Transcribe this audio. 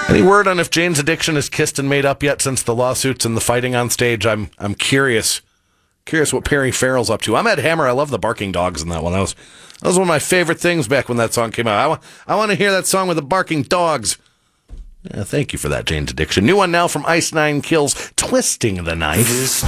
Any word on if Jane's Addiction is kissed and made up yet since the lawsuits and the fighting on stage? I'm curious. Curious what Perry Farrell's up to. I'm Ed Hammer. I love the barking dogs in that one. That was one of my favorite things back when that song came out. I want to hear that song with the barking dogs. Yeah, thank you for that, Jane's Addiction. New one now from Ice Nine Kills, Twisting the Knife.